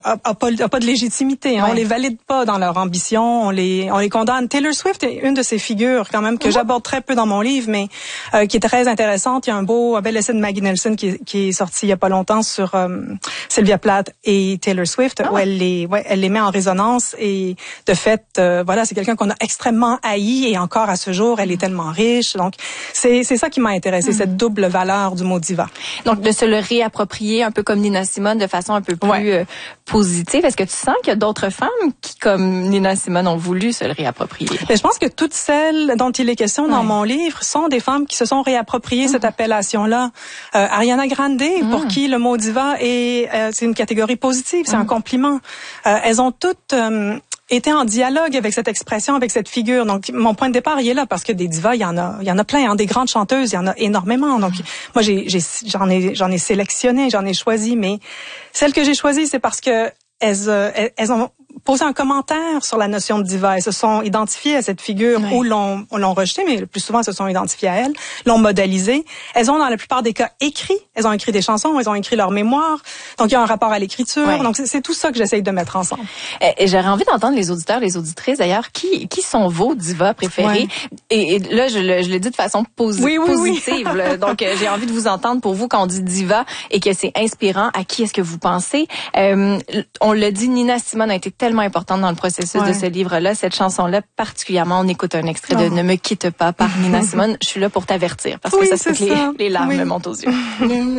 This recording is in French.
a pas de légitimité. Hein. Ouais. On les valide pas dans leur ambition, on les condamne. Taylor Swift est une de ces figures quand même que j'aborde très peu dans mon livre, mais qui est très intéressante. Il y a un bel essai de Maggie Nelson qui est sorti il y a pas longtemps sur Sylvia Plath et Taylor Swift, où elle les met en résonance. Et de fait, c'est quelqu'un qu'on a extrêmement haï et encore à ce jour, elle est tellement riche. Donc c'est ça qui m'a intéressée, cette double valeur du mot diva. Donc de se le réapproprier un peu comme Nina Simone de façon un peu plus positive. Est-ce que tu sens qu'il y a d'autres femmes qui, comme Nina Simone, ont voulu se le réapproprier? Mais je pense que toutes celles dont il est question dans mon livre sont des femmes qui se sont réappropriées cette appellation-là. Ariana Grande, pour qui le mot diva c'est une catégorie positive, c'est un compliment. Elles ont toutes été en dialogue avec cette expression, avec cette figure. Donc, mon point de départ, il est là, parce que des divas, il y en a plein, hein, des grandes chanteuses, il y en a énormément. Donc, moi, j'en ai sélectionné, j'en ai choisi, mais celle que j'ai choisie, c'est parce que elles ont posé un commentaire sur la notion de diva. Elles se sont identifiées à cette figure ou l'ont rejetée, mais le plus souvent, elles se sont identifiées à elle, l'ont modélisée. Elles ont, dans la plupart des cas, elles ont écrit des chansons, elles ont écrit leurs mémoires. Donc, il y a un rapport à l'écriture. Ouais. Donc, c'est tout ça que j'essaye de mettre ensemble. Et j'aurais envie d'entendre les auditeurs, les auditrices, d'ailleurs, qui sont vos divas préférées? Et là, je le dis de façon positive. Oui. Donc, j'ai envie de vous entendre pour vous quand on dit diva et que c'est inspirant. À qui est-ce que vous pensez? On l'a dit, Nina Simone a été tellement importante dans le processus de ce livre-là. Cette chanson-là, particulièrement, on écoute un extrait de Ne me quitte pas par Nina Simone. Je suis là pour t'avertir parce que ça se peut que les larmes montent aux yeux.